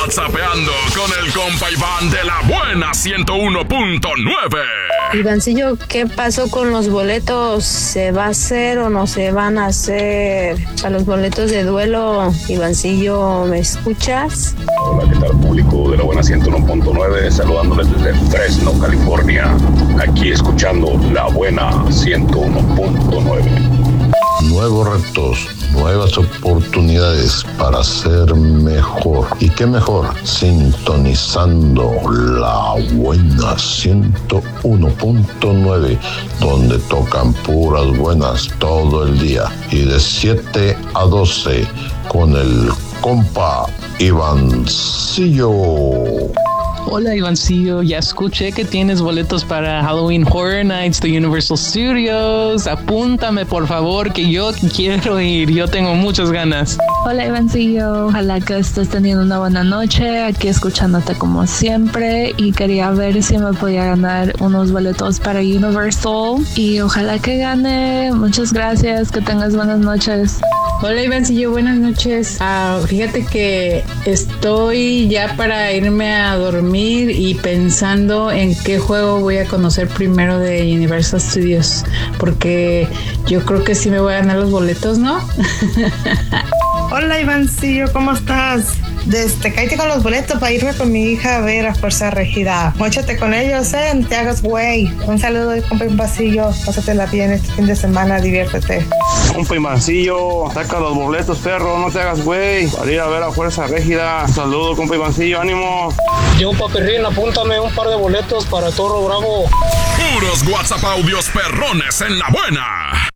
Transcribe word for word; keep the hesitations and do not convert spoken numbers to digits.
WhatsAppeando con el compa Iván de la buena ciento uno punto nueve. Ivancillo, ¿qué pasó con los boletos? ¿Se va a hacer o no se van a hacer? A los boletos de duelo, Ivancillo, ¿me escuchas? Hola, ¿qué tal, público de la buena ciento uno punto nueve? Saludándoles desde Fresno, California. Aquí escuchando la buena ciento uno punto nueve. Nuevos retos, nuevas oportunidades para ser mejor. ¿Y qué mejor? Sintonizando la buena ciento uno punto nueve, donde tocan puras buenas todo el día. Y de siete a doce con el compa Ivancillo. Hola Ivancillo, ya escuché que tienes boletos para Halloween Horror Nights de Universal Studios. Apúntame por favor, que yo quiero ir, yo tengo muchas ganas. Hola Ivancillo, ojalá que estés teniendo una buena noche, aquí escuchándote como siempre, y quería ver si me podía ganar unos boletos para Universal y ojalá que gane. Muchas gracias, que tengas buenas noches. Hola Ivancillo, buenas noches. Ah, fíjate que estoy ya para irme a dormir y pensando en qué juego voy a conocer primero de Universal Studios, porque yo creo que sí me voy a ganar los boletos, ¿no? Hola Ivancillo, ¿cómo estás? Desde cállate con los boletos para irme con mi hija a ver a Fuerza Regida. Móchate con ellos, eh, no te hagas güey. Un saludo de compa Ivancillo, pásatela bien este fin de semana, diviértete. Compa Ivancillo, saca los boletos, perro, no te hagas güey, para ir a ver a Fuerza Régida. Saludo, compa Ivancillo, ánimo. Yo, Papirrín, apúntame un par de boletos para Toro Bravo. Puros WhatsApp audios perrones en la buena.